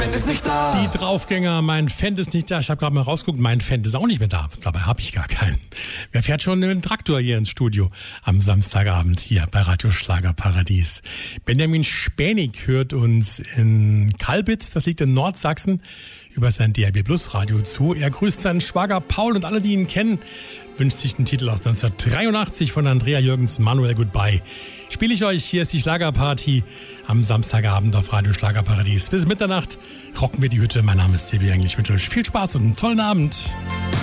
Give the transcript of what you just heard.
Fan ist nicht da. Die Draufgänger, mein Fan ist nicht da. Ich habe gerade mal rausgeguckt, mein Fan ist auch nicht mehr da. Dabei habe ich gar keinen. Wer fährt schon mit dem Traktor hier ins Studio am Samstagabend hier bei Radio Schlagerparadies? Benjamin Spänig hört uns in Kalbitz, das liegt in Nordsachsen, über sein DRB Plus Radio zu. Er grüßt seinen Schwager Paul und alle, die ihn kennen, wünscht sich den Titel aus 1983 von Andrea Jürgens, Manuel Goodbye. Spiele ich euch, hier ist die Schlagerparty am Samstagabend auf Radio Schlagerparadies. Bis Mitternacht rocken wir die Hütte. Mein Name ist Silvia Engel. Ich wünsche euch viel Spaß und einen tollen Abend.